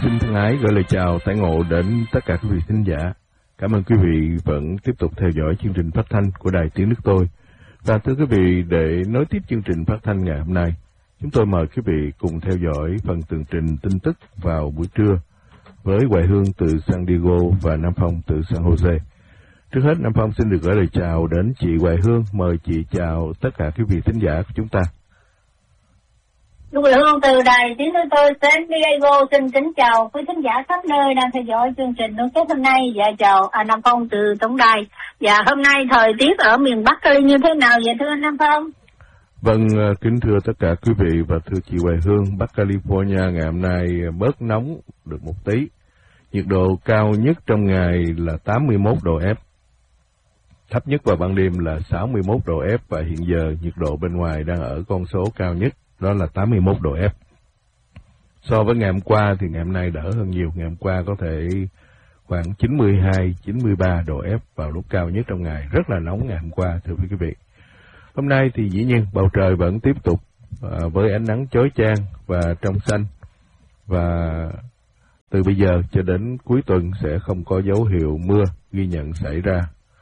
Xin thân ái gửi lời chào tái ngộ đến tất cả quý vị thính giả. Cảm ơn quý vị vẫn tiếp tục theo dõi chương trình phát thanh của Đài Tiếng Nước Tôi. Và thưa quý vị, để nối tiếp chương trình phát thanh ngày hôm nay, chúng tôi mời quý vị cùng theo dõi phần tường trình tin tức vào buổi trưa với Hoài Hương từ San Diego và Nam Phong từ San Jose. Trước hết, Nam Phong xin được gửi lời chào đến chị Hoài Hương. Mời chị chào tất cả quý vị thính giả của chúng ta. Hoài Hương từ Đài Tiếng Nước Tôi San Diego xin kính chào quý thính giả khắp nơi đang theo dõi chương trình nối kết hôm nay. Dạ chào anh Nam Phong từ tổng đài. Dạ hôm nay thời tiết ở miền Bắc Cali như thế nào vậy thưa anh Nam Phong? Vâng, kính thưa tất cả quý vị và thưa chị Hoài Hương, Bắc California ngày hôm nay bớt nóng được một tí. Nhiệt độ cao nhất trong ngày là 81 độ F. Thấp nhất vào ban đêm là 61 độ F và hiện giờ nhiệt độ bên ngoài đang ở con số cao nhất, đó là 81 độ F. So với ngày hôm qua thì ngày hôm nay đỡ hơn nhiều. Ngày hôm qua có thể khoảng 92, 93 độ F vào lúc cao nhất trong ngày. Rất là nóng ngày hôm qua, thưa quý vị. Hôm nay thì dĩ nhiên bầu trời vẫn tiếp tục với ánh nắng chói chang và trong xanh. Và từ bây giờ cho đến cuối tuần sẽ không có dấu hiệu mưa ghi nhận xảy ra.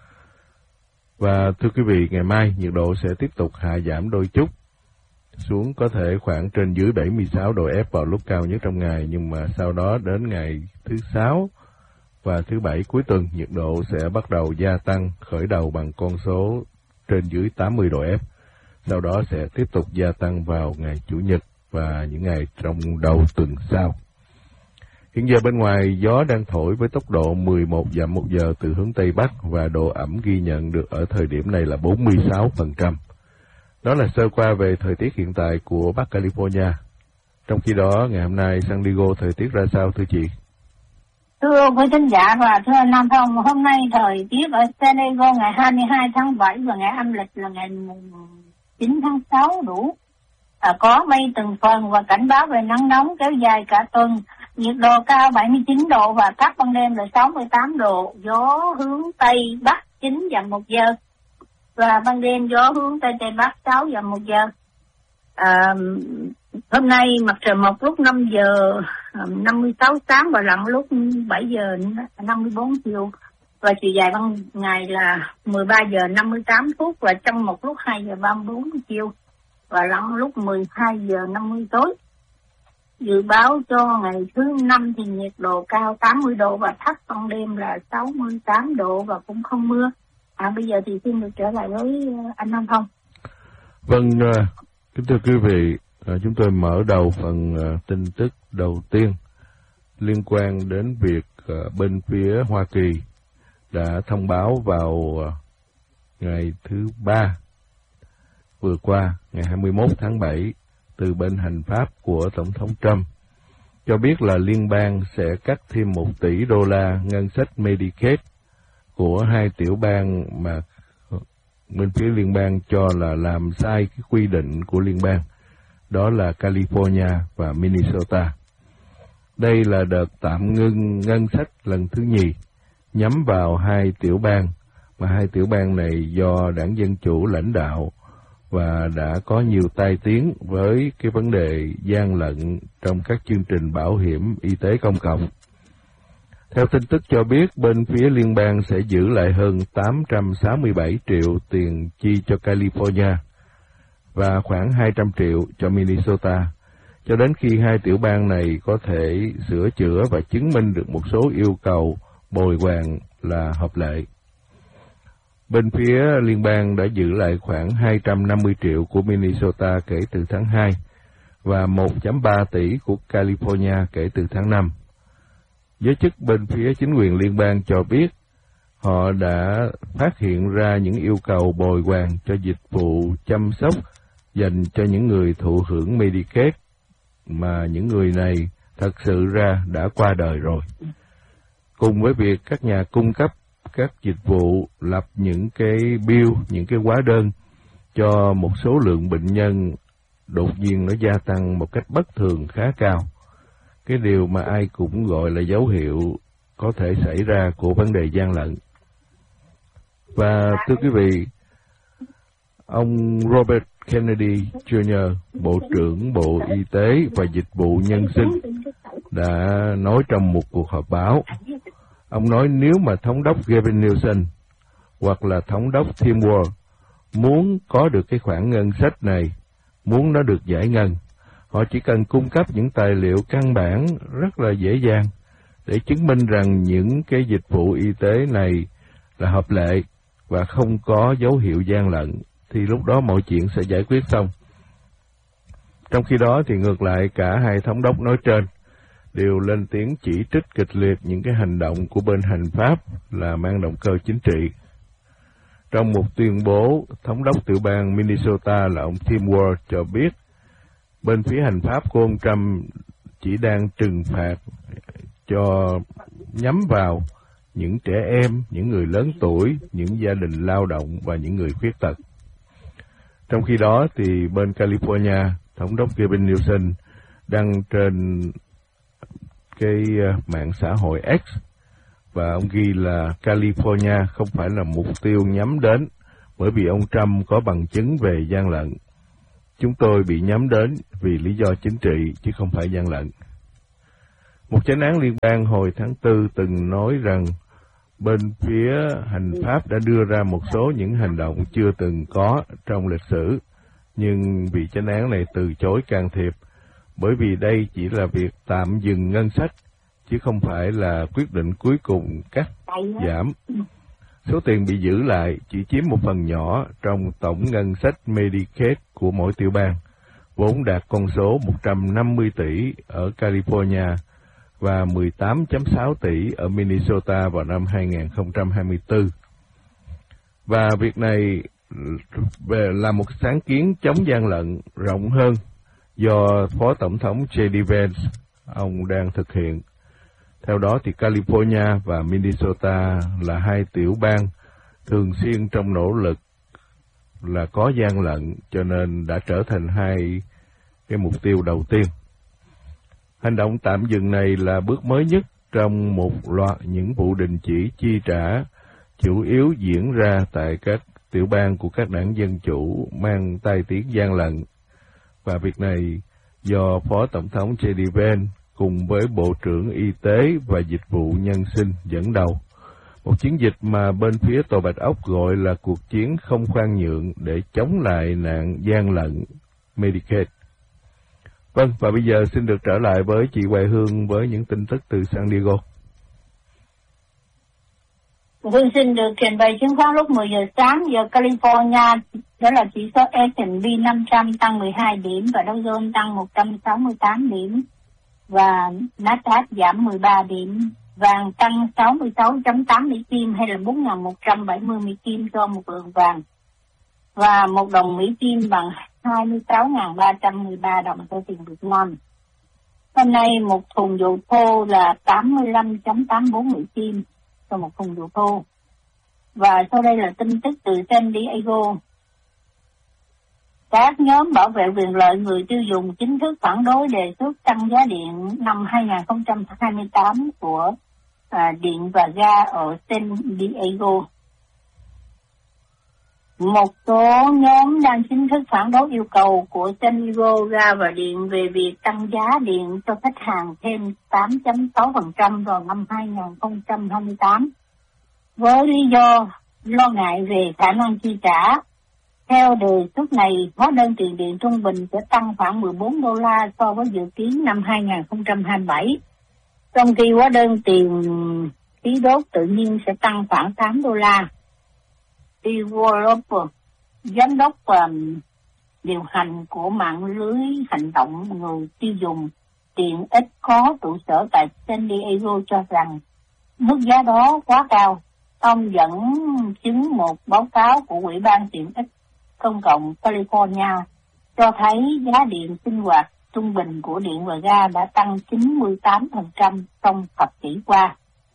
Và thưa quý vị, ngày mai nhiệt độ sẽ tiếp tục hạ giảm đôi chút, xuống có thể khoảng trên dưới 76 độ F vào lúc cao nhất trong ngày, nhưng mà sau đó đến ngày thứ Sáu và thứ Bảy cuối tuần, nhiệt độ sẽ bắt đầu gia tăng, khởi đầu bằng con số trên dưới 80 độ F. Sau đó sẽ tiếp tục gia tăng vào ngày Chủ nhật và những ngày trong đầu tuần sau. Hiện giờ bên ngoài gió đang thổi với tốc độ 11 dặm một giờ từ hướng Tây Bắc và độ ẩm ghi nhận được ở thời điểm này là 46%. Đó là sơ qua về thời tiết hiện tại của Bắc California. Trong khi đó, ngày hôm nay San Diego thời tiết ra sao thưa chị? Thưa quý thính giả và thưa anh Nam Phong, hôm nay thời tiết ở San Diego ngày 22 tháng 7 và ngày âm lịch là ngày 9 tháng 6 đủ. Có mây từng phần và cảnh báo về nắng nóng kéo dài cả tuần. Nhiệt độ cao 79 độ và thấp ban đêm là 68 độ. Gió hướng Tây Bắc 9 dặm một giờ. Và ban đêm gió hướng Tây Tây Bắc 6 dặm một giờ. Hôm nay mặt trời mọc lúc 5 giờ 56 sáng và lặn lúc 7 giờ 54 chiều. Và chiều dài ban ngày là 13 giờ 58 phút và trong một lúc 2 giờ 34 chiều. Và lặn lúc 12 giờ 50 tối. Dự báo cho ngày thứ Năm thì nhiệt độ cao 80 độ và thấp ban đêm là 68 độ và cũng không mưa. Bây giờ thì xin được trở lại với anh Nam Phong. Vâng, kính thưa quý vị, chúng tôi mở đầu phần tin tức đầu tiên liên quan đến việc bên phía Hoa Kỳ đã thông báo vào ngày thứ Ba vừa qua, ngày 21 tháng 7, từ bên hành pháp của Tổng thống Trump, cho biết là liên bang sẽ cắt thêm 1 tỷ đô la ngân sách Medicaid của 2 tiểu bang mà bên phía liên bang cho là làm sai cái quy định của liên bang, đó là California và Minnesota. Đây là đợt tạm ngưng ngân sách lần thứ nhì nhắm vào 2 tiểu bang, mà 2 tiểu bang này do Đảng Dân Chủ lãnh đạo và đã có nhiều tai tiếng với cái vấn đề gian lận trong các chương trình bảo hiểm y tế công cộng. Theo tin tức cho biết, bên phía liên bang sẽ giữ lại hơn 867 triệu tiền chi cho California và khoảng 200 triệu cho Minnesota, cho đến khi 2 tiểu bang này có thể sửa chữa và chứng minh được một số yêu cầu bồi hoàn là hợp lệ. Bên phía liên bang đã giữ lại khoảng 250 triệu của Minnesota kể từ tháng 2 và 1,3 tỷ của California kể từ tháng 5. Giới chức bên phía chính quyền liên bang cho biết họ đã phát hiện ra những yêu cầu bồi hoàn cho dịch vụ chăm sóc dành cho những người thụ hưởng Medicaid mà những người này thật sự ra đã qua đời rồi. Cùng với việc các nhà cung cấp các dịch vụ lập những cái bill, những cái hóa đơn cho một số lượng bệnh nhân đột nhiên nó gia tăng một cách bất thường khá cao. Cái điều mà ai cũng gọi là dấu hiệu có thể xảy ra của vấn đề gian lận. Và thưa quý vị, ông Robert Kennedy Jr., Bộ trưởng Bộ Y tế và Dịch vụ Nhân sinh, đã nói trong một cuộc họp báo. Ông nói nếu mà thống đốc Gavin Newsom hoặc là thống đốc Tim Walz muốn có được cái khoản ngân sách này, muốn nó được giải ngân, họ chỉ cần cung cấp những tài liệu căn bản rất là dễ dàng để chứng minh rằng những cái dịch vụ y tế này là hợp lệ và không có dấu hiệu gian lận, thì lúc đó mọi chuyện sẽ giải quyết xong. Trong khi đó thì ngược lại, cả hai thống đốc nói trên đều lên tiếng chỉ trích kịch liệt những cái hành động của bên hành pháp là mang động cơ chính trị. Trong một tuyên bố, thống đốc tiểu bang Minnesota là ông Tim Walz cho biết bên phía hành pháp của ông Trump chỉ đang trừng phạt cho nhắm vào những trẻ em, những người lớn tuổi, những gia đình lao động và những người khuyết tật. Trong khi đó thì bên California, thống đốc Gavin Newsom đăng trên cái mạng xã hội X và ông ghi là California không phải là mục tiêu nhắm đến bởi vì ông Trump có bằng chứng về gian lận. Chúng tôi bị nhắm đến vì lý do chính trị chứ không phải gian lận. Một chánh án liên bang hồi tháng 4 từng nói rằng bên phía hành pháp đã đưa ra một số những hành động chưa từng có trong lịch sử, nhưng vị chánh án này từ chối can thiệp, bởi vì đây chỉ là việc tạm dừng ngân sách, chứ không phải là quyết định cuối cùng cắt giảm. Số tiền bị giữ lại chỉ chiếm một phần nhỏ trong tổng ngân sách Medicaid của mỗi tiểu bang, vốn đạt con số 150 tỷ ở California và 18.6 tỷ ở Minnesota vào năm 2024. Và việc này là một sáng kiến chống gian lận rộng hơn do Phó Tổng thống J.D. Vance ông đang thực hiện. Theo đó thì California và Minnesota là hai tiểu bang thường xuyên trong nỗ lực là có gian lận, cho nên đã trở thành hai cái mục tiêu đầu tiên. Hành động tạm dừng này là bước mới nhất trong một loạt những vụ đình chỉ chi trả chủ yếu diễn ra tại các tiểu bang của các đảng Dân Chủ mang tai tiếng gian lận. Và việc này do Phó Tổng thống J.D. Vance cùng với Bộ trưởng Y tế và Dịch vụ Nhân sinh dẫn đầu. Một chiến dịch mà bên phía Tòa Bạch Ốc gọi là cuộc chiến không khoan nhượng để chống lại nạn gian lận Medicaid. Vâng, và bây giờ xin được trở lại với chị Hoài Hương với những tin tức từ San Diego. Hương xin được trình bày chứng khoán lúc 10 giờ sáng giờ California, đó là chỉ số S&P 500 tăng 12 điểm và Dow Jones tăng 168 điểm và Nasdaq giảm 13 điểm. Vàng tăng 66.8 Mỹ Kim hay là 4.170 Mỹ Kim cho một lượng vàng. Và một đồng Mỹ Kim bằng 26.313 đồng cho tiền Việt Nam. Hôm nay một thùng dầu thô là 85.84 Mỹ Kim cho một thùng dầu thô. Và sau đây là tin tức từ San Diego. Các nhóm bảo vệ quyền lợi người tiêu dùng chính thức phản đối đề xuất tăng giá điện năm 2028 của điện và ga ở San Diego. Một số nhóm đang chính thức phản đối yêu cầu của San Diego Ga và Điện về việc tăng giá điện cho khách hàng thêm 8.6% vào năm 2028, với lý do lo ngại về khả năng chi trả. Theo đề xuất này, hóa đơn tiền điện trung bình sẽ tăng khoảng $14 so với dự kiến năm 2027, trong khi hóa đơn tiền khí đốt tự nhiên sẽ tăng khoảng $8. Steve Wolf, giám đốc điều hành của mạng lưới hành động người tiêu dùng tiện ích có trụ sở tại San Diego cho rằng mức giá đó quá cao. Ông dẫn chứng một báo cáo của Ủy ban tiện ích công cộng California cho thấy giá điện sinh hoạt trung bình của điện và ga đã tăng 98% trong thập kỷ qua.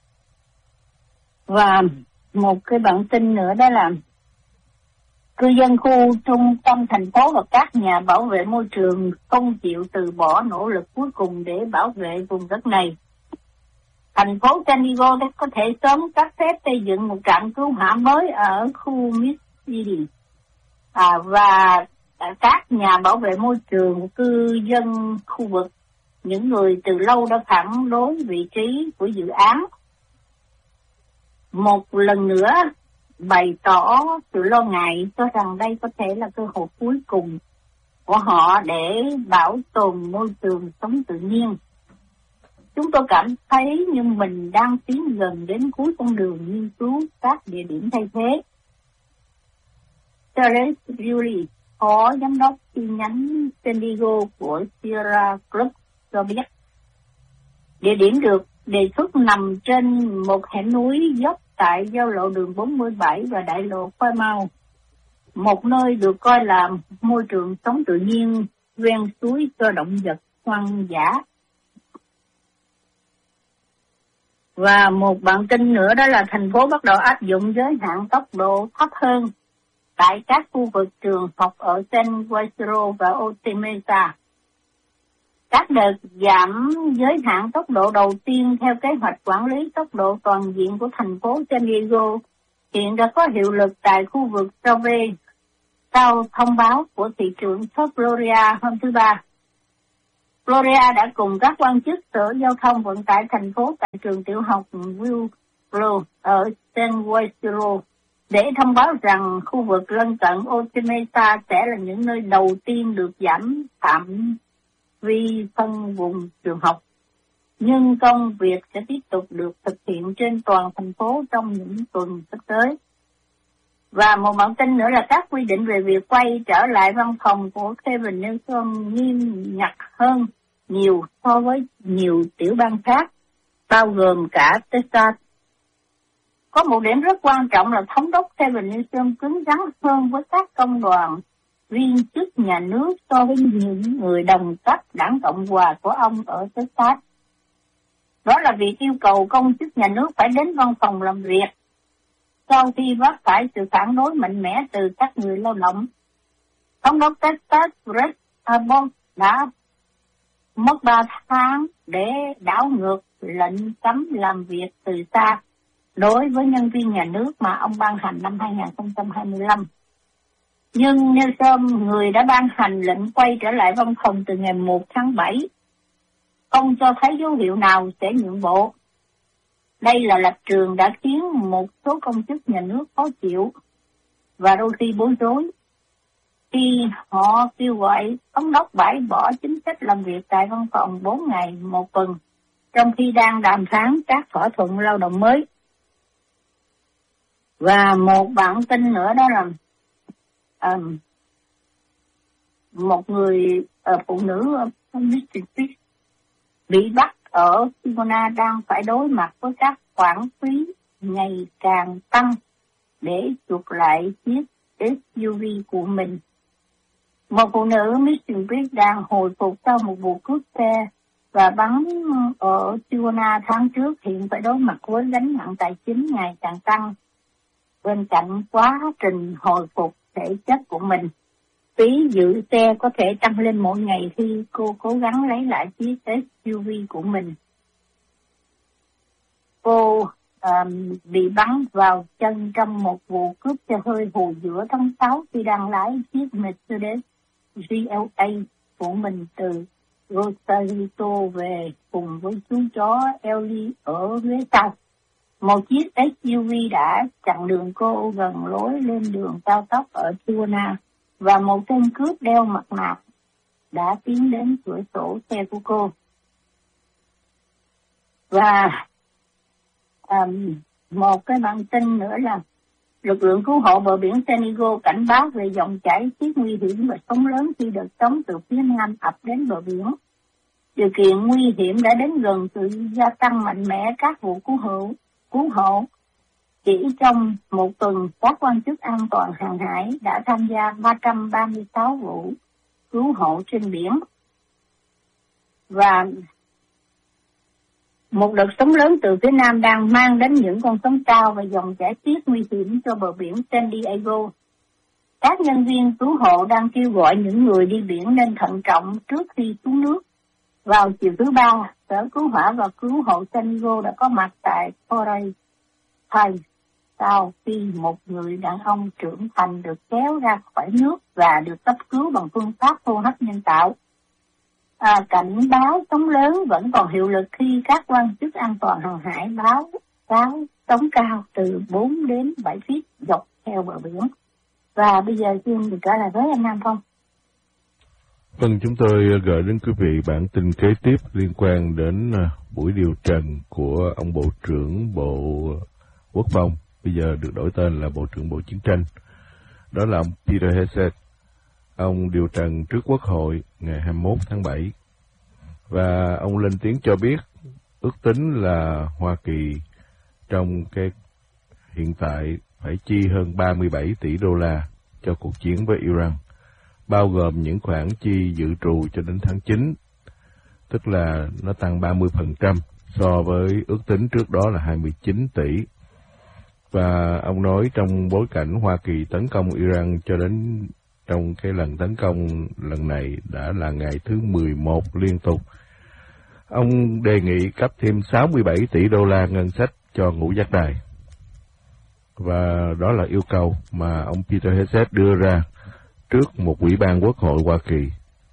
Và một cái bản tin nữa đó là cư dân khu trung tâm thành phố và các nhà bảo vệ môi trường không chịu từ bỏ nỗ lực cuối cùng để bảo vệ vùng đất này. Thành phố San Diego có thể sớm cấp phép xây dựng một trạm cứu hỏa mới ở khu Mississippi. Và các nhà bảo vệ môi trường, cư dân khu vực những người từ lâu đã phản đối vị trí của dự án, một lần nữa bày tỏ sự lo ngại cho rằng đây có thể là cơ hội cuối cùng của họ để bảo tồn môi trường sống tự nhiên. Chúng tôi cảm thấy như mình đang tiến gần đến cuối con đường nghiên cứu các địa điểm thay thế. Terence Yuri, phó giám đốc chi nhánh San Diego của Sierra Club cho biết, địa điểm được đề xuất nằm trên một hẻm núi dốc tại giao lộ đường 47 và đại lộ Fairmount, một nơi được coi là môi trường sống tự nhiên ven suối cho động vật hoang dã. Và một bản tin nữa đó là thành phố bắt đầu áp dụng giới hạn tốc độ thấp hơn tại các khu vực trường học ở San Isidro và Otay. Các đợt giảm giới hạn tốc độ đầu tiên theo kế hoạch quản lý tốc độ toàn diện của thành phố San Diego hiện đã có hiệu lực tại khu vực Sauve sau thông báo của thị trưởng Florida hôm thứ Ba. Florida đã cùng các quan chức Sở Giao thông Vận tải thành phố tại trường tiểu học Willow ở San Isidro để thông báo rằng khu vực lân cận Otay sẽ là những nơi đầu tiên được giảm phạm vi phân vùng trường học. Nhưng công việc sẽ tiếp tục được thực hiện trên toàn thành phố trong những tuần sắp tới. Và một bản tin nữa là các quy định về việc quay trở lại văn phòng của Kevin Newsom nghiêm ngặt hơn nhiều so với nhiều tiểu bang khác, bao gồm cả Texas. Có một điểm rất quan trọng là thống đốc Kevin Newsom cứng rắn hơn với các công đoàn viên chức nhà nước so với những người đồng cấp đảng Cộng hòa của ông ở Texas. Đó là việc yêu cầu công chức nhà nước phải đến văn phòng làm việc sau khi vấp phải sự phản đối mạnh mẽ từ các người lao động. Thống đốc Texas Greg Abbott đã mất 3 tháng để đảo ngược lệnh cấm làm việc từ xa đối với nhân viên nhà nước mà ông ban hành năm 2025. Nhưng Newsom, người đã ban hành lệnh quay trở lại văn phòng từ ngày 1 tháng 7, không cho thấy dấu hiệu nào sẽ nhượng bộ. Đây là lập trường đã khiến một số công chức nhà nước khó chịu và đôi khi bối rối khi họ kêu gọi thống đốc bãi bỏ chính sách làm việc tại văn phòng 4 ngày một tuần, trong khi đang đàm phán các thỏa thuận lao động mới. Và một bản tin nữa đó là một người phụ nữ ở Mississippi bị bắt ở Arizona đang phải đối mặt với các khoản phí ngày càng tăng để chuộc lại chiếc SUV của mình. Một phụ nữ Mississippi đang hồi phục sau một vụ cướp xe và bắn ở Arizona tháng trước hiện phải đối mặt với gánh nặng tài chính ngày càng tăng. Bên cạnh quá trình hồi phục thể chất của mình, phí giữ xe có thể tăng lên mỗi ngày khi cô cố gắng lấy lại chiếc SUV của mình. Cô bị bắn vào chân trong một vụ cướp xe hơi hồi giữa tháng 6 khi đang lái chiếc Mercedes GLA của mình từ Rosarito về cùng với chú chó Ellie ở ghế sau. Một chiếc SUV đã chặn đường cô gần lối lên đường cao tốc ở Tijuana và một tên cướp đeo mặt nạ đã tiến đến cửa sổ xe của cô. Và một cái bản tin nữa là lực lượng cứu hộ bờ biển San Diego cảnh báo về dòng chảy xiết nguy hiểm và sóng lớn khi đợt sóng từ phía nam ập đến bờ biển. Điều kiện nguy hiểm đã đến gần sự gia tăng mạnh mẽ các vụ cứu hộ. Chỉ trong một tuần, các quan chức an toàn hàng hải đã tham gia 336 vụ cứu hộ trên biển. Và một đợt sóng lớn từ phía nam đang mang đến những con sóng cao và dòng chảy xiết nguy hiểm cho bờ biển San Diego. Các nhân viên cứu hộ đang kêu gọi những người đi biển nên thận trọng trước khi xuống nước. Vào chiều thứ Ba, Sở Cứu hỏa và Cứu hộ San Diego đã có mặt tại Coral Bay sau khi một người đàn ông trưởng thành được kéo ra khỏi nước và được cấp cứu bằng phương pháp hô hấp nhân tạo. cảnh báo sóng lớn vẫn còn hiệu lực khi các quan chức an toàn hàng hải báo sóng cao từ 4 đến 7 feet dọc theo bờ biển. Và bây giờ xin được trở lại với anh Nam Phong. Vâng, chúng tôi gửi đến quý vị bản tin kế tiếp liên quan đến buổi điều trần của ông Bộ trưởng Bộ Quốc phòng, bây giờ được đổi tên là Bộ trưởng Bộ Chiến tranh. Đó là ông Peter Hegseth. Ông điều trần trước Quốc hội ngày 21 tháng 7. Và ông lên tiếng cho biết ước tính là Hoa Kỳ trong cái hiện tại phải chi hơn 37 tỷ đô la cho cuộc chiến với Iran, bao gồm những khoản chi dự trù cho đến tháng 9, tức là nó tăng 30% so với ước tính trước đó là 29 tỷ. Và ông nói trong bối cảnh Hoa Kỳ tấn công Iran cho đến trong cái lần tấn công lần này đã là ngày thứ 11 liên tục. Ông đề nghị cấp thêm 67 tỷ đô la ngân sách cho ngũ giác đài. Và đó là yêu cầu mà ông Peter Hegseth đưa ra trước một ủy ban Quốc hội Hoa Kỳ.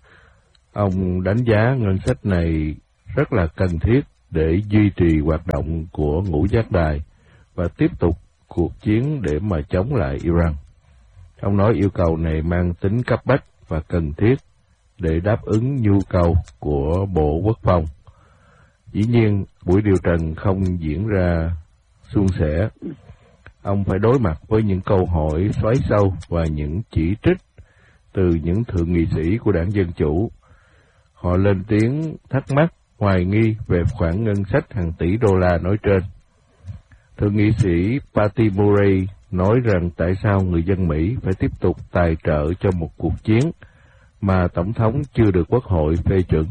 Ông đánh giá ngân sách này rất là cần thiết để duy trì hoạt động của ngũ giác đài và tiếp tục cuộc chiến để mà chống lại Iran. Ông nói yêu cầu này mang tính cấp bách và cần thiết để đáp ứng nhu cầu của Bộ Quốc phòng. Dĩ nhiên, buổi điều trần không diễn ra suôn sẻ. Ông phải đối mặt với những câu hỏi xoáy sâu và những chỉ trích từ những thượng nghị sĩ của đảng Dân Chủ. Họ lên tiếng thắc mắc, hoài nghi về khoản ngân sách hàng tỷ đô la nói trên. Thượng nghị sĩ Patty Murray nói rằng tại sao người dân Mỹ phải tiếp tục tài trợ cho một cuộc chiến mà Tổng thống chưa được Quốc hội phê chuẩn.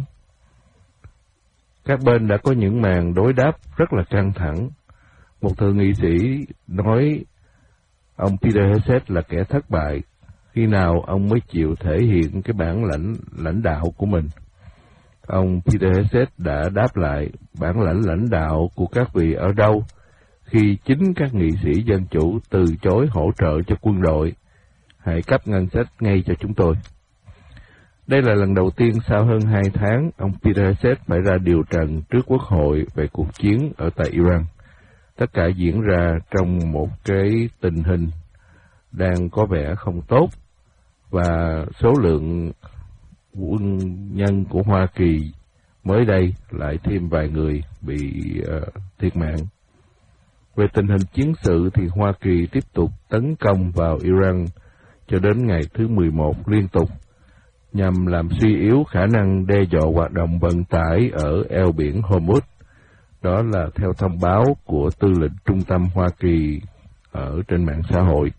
Các bên đã có những màn đối đáp rất là căng thẳng. Một thượng nghị sĩ nói ông Peter Hegseth là kẻ thất bại, khi nào ông mới chịu thể hiện cái bản lãnh đạo của mình. Ông Peter Hegseth đã đáp lại, bản lãnh đạo của các vị ở đâu khi chính các nghị sĩ Dân Chủ từ chối hỗ trợ cho quân đội? Hãy cấp ngân sách ngay cho chúng tôi. Đây là lần đầu tiên sau hơn 2 tháng, ông Peter Hegseth phải ra điều trần trước Quốc hội về cuộc chiến ở tại Iran. Tất cả diễn ra trong một cái tình hình đang có vẻ không tốt, và số lượng quân nhân của Hoa Kỳ mới đây lại thêm vài người bị thiệt mạng. Về tình hình chiến sự thì Hoa Kỳ tiếp tục tấn công vào Iran cho đến ngày thứ 11 liên tục, nhằm làm suy yếu khả năng đe dọa hoạt động vận tải ở eo biển Hormuz. Đó là theo thông báo của tư lệnh trung tâm Hoa Kỳ ở trên mạng xã hội.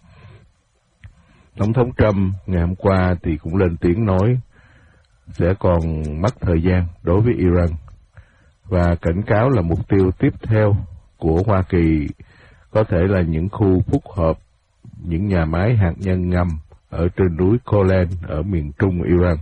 Tổng thống Trump ngày hôm qua thì cũng lên tiếng nói sẽ còn mất thời gian đối với Iran, và cảnh cáo là mục tiêu tiếp theo của Hoa Kỳ có thể là những khu phức hợp, những nhà máy hạt nhân ngầm ở trên núi Golan ở miền trung Iran.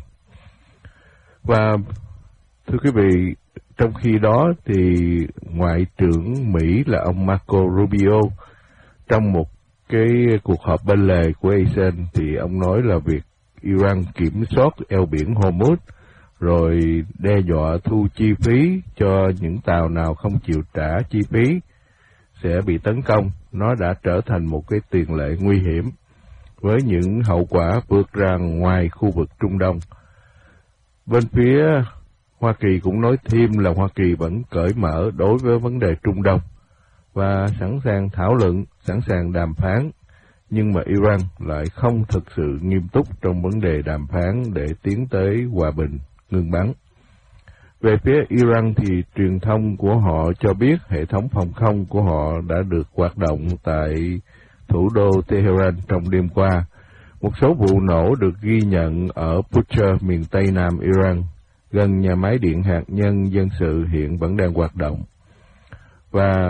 Và thưa quý vị, trong khi đó thì Ngoại trưởng Mỹ là ông Marco Rubio trong một cái cuộc họp bên lề của ASEAN thì ông nói là việc Iran kiểm soát eo biển Hormuz rồi đe dọa thu chi phí cho những tàu nào không chịu trả chi phí sẽ bị tấn công. Nó đã trở thành một cái tiền lệ nguy hiểm với những hậu quả vượt ra ngoài khu vực Trung Đông. Bên phía Hoa Kỳ cũng nói thêm là Hoa Kỳ vẫn cởi mở đối với vấn đề Trung Đông và sẵn sàng thảo luận, sẵn sàng đàm phán, nhưng mà Iran lại không thực sự nghiêm túc trong vấn đề đàm phán để tiến tới hòa bình, ngừng bắn. Về phía Iran thì truyền thông của họ cho biết hệ thống phòng không của họ đã được hoạt động tại thủ đô Tehran trong đêm qua. Một số vụ nổ được ghi nhận ở Bushehr, miền Tây Nam Iran, gần nhà máy điện hạt nhân dân sự hiện vẫn đang hoạt động. Và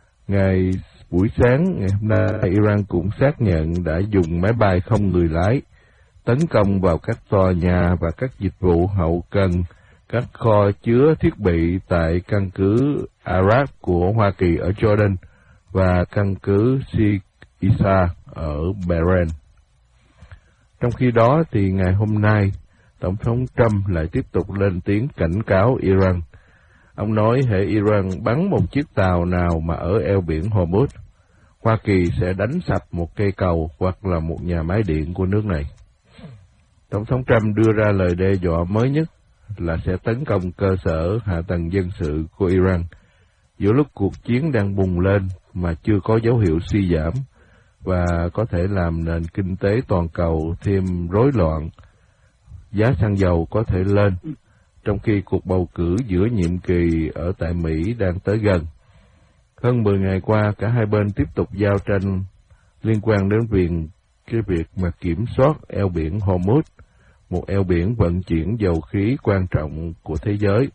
buổi sáng ngày hôm nay, Iran cũng xác nhận đã dùng máy bay không người lái tấn công vào các tòa nhà và các dịch vụ hậu cần, các kho chứa thiết bị tại căn cứ Arab của Hoa Kỳ ở Jordan và căn cứ Sheikh Isa ở Bahrain. Trong khi đó thì ngày hôm nay, Tổng thống Trump lại tiếp tục lên tiếng cảnh cáo Iran. Ông nói hễ Iran bắn một chiếc tàu nào mà ở eo biển Hormuz, Hoa Kỳ sẽ đánh sập một cây cầu hoặc là một nhà máy điện của nước này. Tổng thống Trump đưa ra lời đe dọa mới nhất là sẽ tấn công cơ sở hạ tầng dân sự của Iran, giữa lúc cuộc chiến đang bùng lên mà chưa có dấu hiệu suy giảm, và có thể làm nền kinh tế toàn cầu thêm rối loạn. Giá xăng dầu có thể lên, trong khi cuộc bầu cử giữa nhiệm kỳ ở tại Mỹ đang tới gần. Hơn 10 ngày qua, cả hai bên tiếp tục giao tranh liên quan đến việc mà kiểm soát eo biển Hormuz, một eo biển vận chuyển dầu khí quan trọng của thế giới.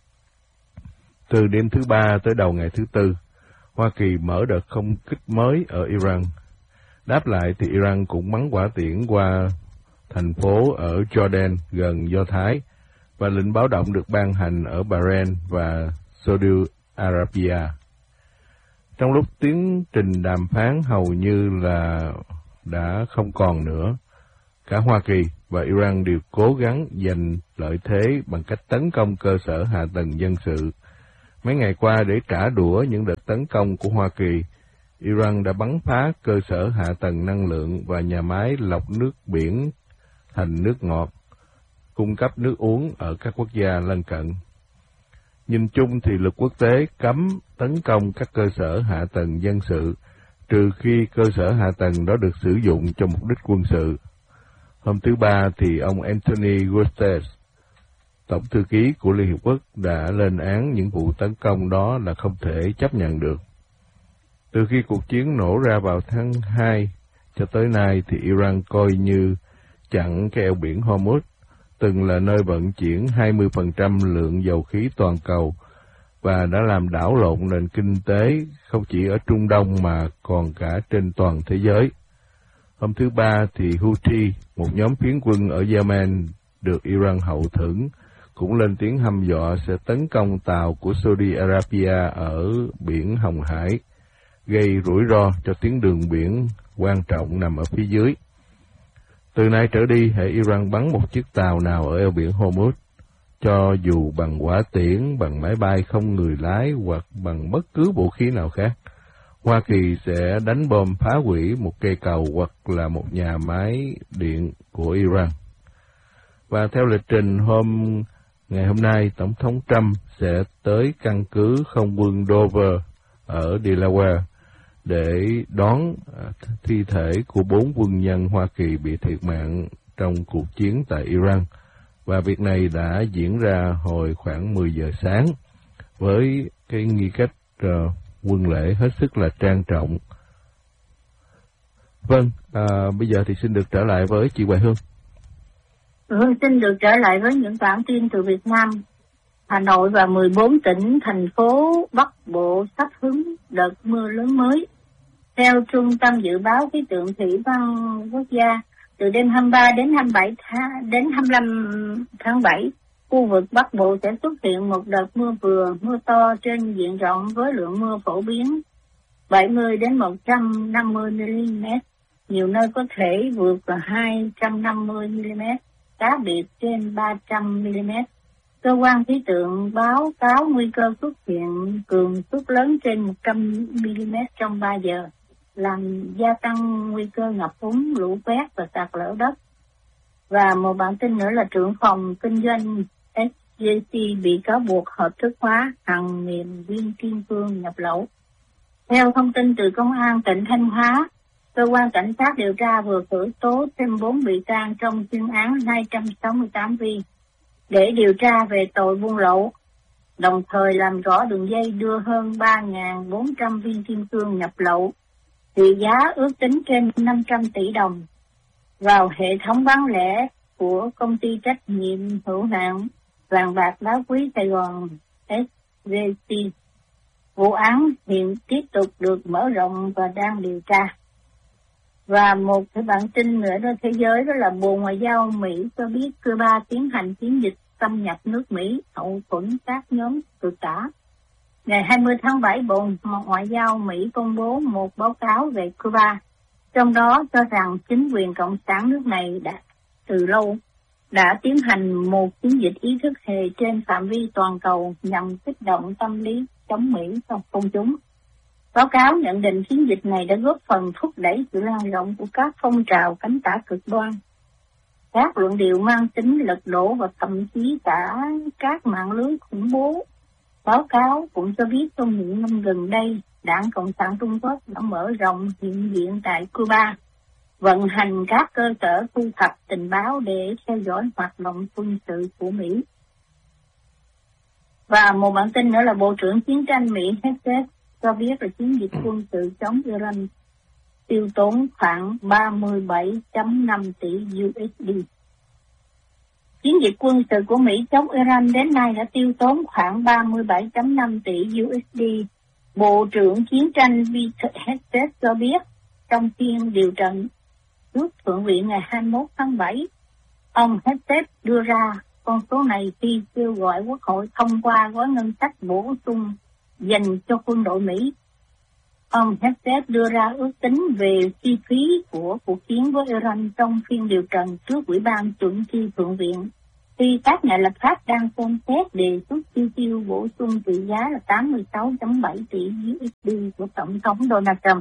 Từ đêm thứ Ba tới đầu ngày thứ Tư, Hoa Kỳ mở đợt không kích mới ở Iran. Đáp lại thì Iran cũng bắn hỏa tiễn qua thành phố ở Jordan gần Do Thái, và lệnh báo động được ban hành ở Bahrain và Saudi Arabia. Trong lúc tiến trình đàm phán hầu như là đã không còn nữa, cả Hoa Kỳ và Iran đều cố gắng giành lợi thế bằng cách tấn công cơ sở hạ tầng dân sự. Mấy ngày qua, để trả đũa những đợt tấn công của Hoa Kỳ, Iran đã bắn phá cơ sở hạ tầng năng lượng và nhà máy lọc nước biển thành nước ngọt, cung cấp nước uống ở các quốc gia lân cận. Nhìn chung thì luật quốc tế cấm tấn công các cơ sở hạ tầng dân sự, trừ khi cơ sở hạ tầng đó được sử dụng cho mục đích quân sự. Hôm thứ Ba thì ông Anthony Guterres, Tổng thư ký của Liên Hiệp Quốc, đã lên án những vụ tấn công đó là không thể chấp nhận được. Từ khi cuộc chiến nổ ra vào tháng 2 cho tới nay thì Iran coi như chặn cái eo biển Hormuz, từng là nơi vận chuyển 20% lượng dầu khí toàn cầu, và đã làm đảo lộn nền kinh tế không chỉ ở Trung Đông mà còn cả trên toàn thế giới. Hôm thứ Ba thì Houthi, một nhóm phiến quân ở Yemen được Iran hậu thuẫn, cũng lên tiếng hăm dọa sẽ tấn công tàu của Saudi Arabia ở biển Hồng Hải, gây rủi ro cho tuyến đường biển quan trọng nằm ở phía dưới. Từ nay trở đi, hễ Iran bắn một chiếc tàu nào ở eo biển Hormuz, cho dù bằng hỏa tiễn, bằng máy bay không người lái hoặc bằng bất cứ vũ khí nào khác, Hoa Kỳ sẽ đánh bom phá hủy một cây cầu hoặc là một nhà máy điện của Iran. Và theo lịch trình ngày hôm nay, Tổng thống Trump sẽ tới căn cứ không quân Dover ở Delaware để đón thi thể của 4 quân nhân Hoa Kỳ bị thiệt mạng trong cuộc chiến tại Iran. Và việc này đã diễn ra hồi khoảng 10 giờ sáng với cái nghi cách quân lễ hết sức là trang trọng. Vâng, bây giờ thì xin được trở lại với chị Hoài Hương. Xin được trở lại với những bản tin từ Việt Nam. Hà Nội và 14 tỉnh, thành phố Bắc Bộ sắp hứng đợt mưa lớn mới. Theo Trung tâm Dự báo Khí tượng Thủy văn Quốc gia, từ đêm 23 đến 25 tháng 7, khu vực Bắc Bộ sẽ xuất hiện một đợt mưa vừa, mưa to trên diện rộng với lượng mưa phổ biến 70 đến 150 mm, nhiều nơi có thể vượt vào 250 mm, cá biệt trên 300 mm. Cơ quan khí tượng báo cáo nguy cơ xuất hiện cường suất lớn trên 100 mm trong 3 giờ, làm gia tăng nguy cơ ngập úng, lũ quét và sạt lở đất. Và một bản tin nữa là trưởng phòng kinh doanh SJC bị cáo buộc hợp thức hóa hàng nghìn viên kim cương nhập lậu. Theo thông tin từ Công an tỉnh Thanh Hóa, cơ quan cảnh sát điều tra vừa khởi tố thêm 4 bị can trong chuyên án 268 viên để điều tra về tội buôn lậu, đồng thời làm rõ đường dây đưa hơn 3.400 viên kim cương nhập lậu, trị giá ước tính trên 500 tỷ đồng vào hệ thống bán lẻ của công ty trách nhiệm hữu hạn vàng bạc đá quý Sài Gòn SJC. Vụ án hiện tiếp tục được mở rộng và đang điều tra. Và một cái bản tin nữa đó thế giới, đó là Bộ Ngoại giao Mỹ cho biết Cuba tiến hành chiến dịch xâm nhập nước Mỹ, hậu thuẫn các nhóm cực tả. Ngày 20 tháng 7, Bộ Ngoại giao Mỹ công bố một báo cáo về Cuba, trong đó cho rằng chính quyền cộng sản nước này đã từ lâu đã tiến hành một chiến dịch ý thức hệ trên phạm vi toàn cầu nhằm kích động tâm lý chống Mỹ trong công chúng. Báo cáo nhận định chiến dịch này đã góp phần thúc đẩy sự lan rộng của các phong trào cánh tả cực đoan, các luận điệu mang tính lật đổ và thậm chí cả các mạng lưới khủng bố. Báo cáo cũng cho biết trong những năm gần đây, Đảng Cộng sản Trung Quốc đã mở rộng hiện diện tại Cuba, vận hành các cơ sở thu thập tình báo để theo dõi hoạt động quân sự của Mỹ. Và một bản tin nữa là Bộ trưởng Chiến tranh Mỹ Hesed cho biết là chiến dịch quân sự chống Iran tiêu tốn khoảng 37.5 tỷ USD. Chiến dịch quân sự của Mỹ chống Iran đến nay đã tiêu tốn khoảng 37.5 tỷ USD. Bộ trưởng Chiến tranh Peter Hesed cho biết trong phiên điều trần trước Thượng viện ngày 21 tháng 7, ông Hesed đưa ra con số này khi kêu gọi Quốc hội thông qua gói ngân sách bổ sung dành cho quân đội Mỹ. Ông Hesed đưa ra ước tính về chi phí của cuộc chiến với Iran trong phiên điều trần trước Ủy ban chuẩn chi Thượng viện, khi các nhà lập pháp đang xem xét đề xuất chi tiêu bổ sung trị giá là 86.7 tỷ USD của Tổng thống Donald Trump.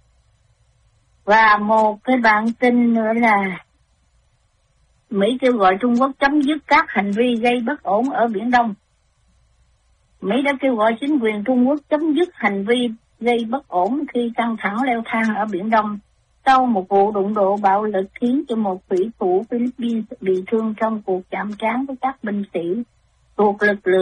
Và một cái bản tin nữa là Mỹ kêu gọi Trung Quốc chấm dứt các hành vi gây bất ổn ở Biển Đông. Mỹ đã kêu gọi chính quyền Trung Quốc chấm dứt hành vi gây bất ổn khi căng thẳng leo thang ở Biển Đông sau một vụ đụng độ bạo lực khiến cho một thủy thủ Philippines bị thương trong cuộc chạm trán với các binh sĩ thuộc lực lượng